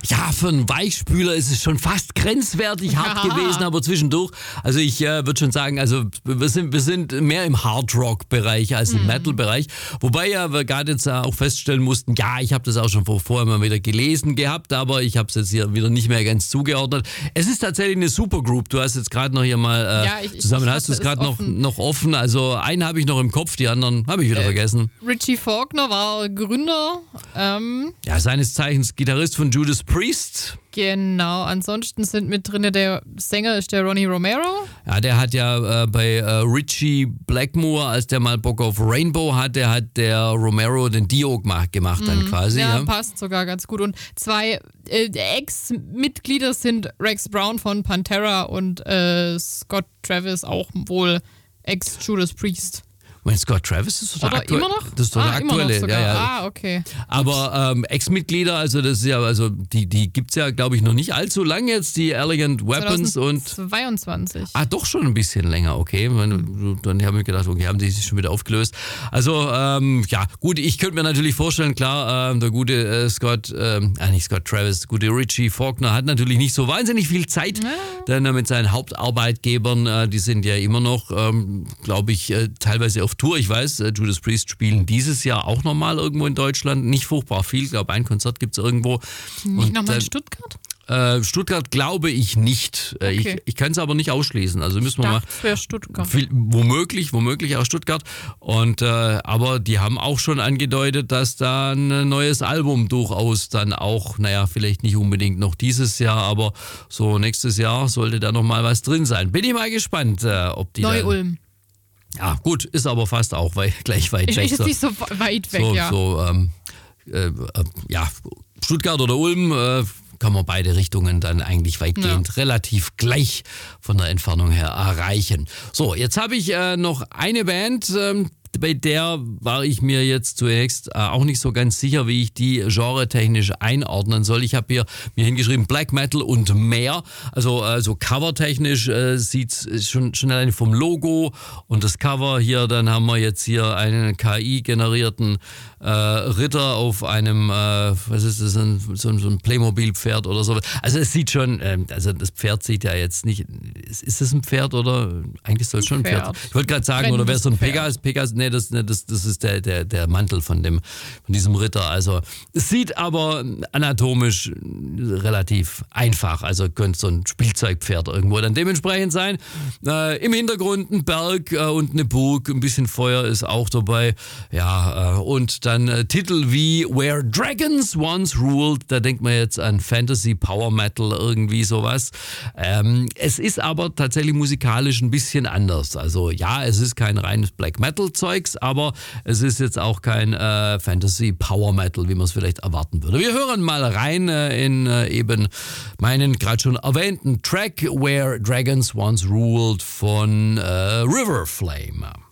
Ja, für einen Weichspüler ist es schon fast grenzwertig hart gewesen, aber zwischendurch, also ich würde schon sagen, also wir sind mehr im Hard-Rock-Bereich als im Metal-Bereich, wobei ja wir gerade jetzt auch feststellen mussten, ja, ich habe das auch schon vorher mal wieder gelesen gehabt, aber ich habe es jetzt hier wieder nicht mehr ganz zugeordnet. Es ist tatsächlich eine Supergroup, du hast jetzt gerade noch hier mal zusammen, hast du es gerade noch offen, also einen habe ich noch im Kopf, die anderen habe ich wieder vergessen. Richie Faulkner war Gründer. Ja, seines Zeichens Gitarrist von Judas Priest. Genau, ansonsten sind mit drin, der Sänger ist der Ronnie Romero. Ja, der hat ja bei Richie Blackmore, als der mal Bock auf Rainbow hatte, hat der Romero den Dio gemacht dann quasi. Ja, passt sogar ganz gut. Und 2 Ex-Mitglieder sind Rex Brown von Pantera und Scott Travis, auch wohl Ex-Judas Priest. Mein Scott Travis ist doch der immer noch? Das ist doch der aktuelle. Ja. Okay. Aber Ex-Mitglieder, also das ist ja, also die gibt es ja, glaube ich, noch nicht allzu lange jetzt, die Elegant Weapons 2022. und. Doch schon ein bisschen länger, okay. Dann habe ich gedacht, okay, haben die sich schon wieder aufgelöst. Also, ja, gut, ich könnte mir natürlich vorstellen, klar, der gute Scott Travis, gute Richie Faulkner hat natürlich nicht so wahnsinnig viel Zeit, denn mit seinen Hauptarbeitgebern, die sind ja immer noch, glaube ich, teilweise auf Tour. Ich weiß, Judas Priest spielen dieses Jahr auch nochmal irgendwo in Deutschland. Nicht furchtbar viel. Ich glaube, ein Konzert gibt es irgendwo. Nicht nochmal in Stuttgart? Stuttgart glaube ich nicht. Okay. Ich kann es aber nicht ausschließen. Also müssen wir mal. Das wäre Stuttgart. Womöglich auch Stuttgart. Und aber die haben auch schon angedeutet, dass da ein neues Album durchaus dann auch, vielleicht nicht unbedingt noch dieses Jahr, aber so nächstes Jahr sollte da nochmal was drin sein. Bin ich mal gespannt, ob die Neu-Ulm. Ja, gut, ist aber fast auch gleich weit weg. Ist nicht so weit weg, ja. Stuttgart oder Ulm kann man beide Richtungen dann eigentlich weitgehend relativ gleich von der Entfernung her erreichen. So, jetzt habe ich noch eine Band, bei der war ich mir jetzt zunächst auch nicht so ganz sicher, wie ich die genretechnisch einordnen soll. Ich habe hier mir hingeschrieben Black Metal und mehr. Also covertechnisch sieht es schon alleine vom Logo und das Cover hier, dann haben wir jetzt hier einen KI-generierten Ritter auf einem, was ist das, so ein Playmobil-Pferd oder so. Also es sieht schon, also das Pferd sieht ja jetzt nicht, ist das ein Pferd oder eigentlich soll es schon ein Pferd sein. Ich wollte gerade sagen, oder wäre es so ein Pegasus? Nee, das ist der Mantel von diesem Ritter. Also es sieht aber anatomisch relativ einfach, also könnte so ein Spielzeugpferd irgendwo dann dementsprechend sein. Im Hintergrund ein Berg und eine Burg, ein bisschen Feuer ist auch dabei. Ja, und dann Titel wie Where Dragons Once Ruled, da denkt man jetzt an Fantasy, Power Metal, irgendwie sowas. Es ist aber tatsächlich musikalisch ein bisschen anders. Also ja, es ist kein reines Black Metal Zeugs, aber es ist jetzt auch kein Fantasy Power Metal, wie man es vielleicht erwarten würde. Wir hören mal rein in eben meinen gerade schon erwähnten Track Where Dragons Once Ruled von River Flame.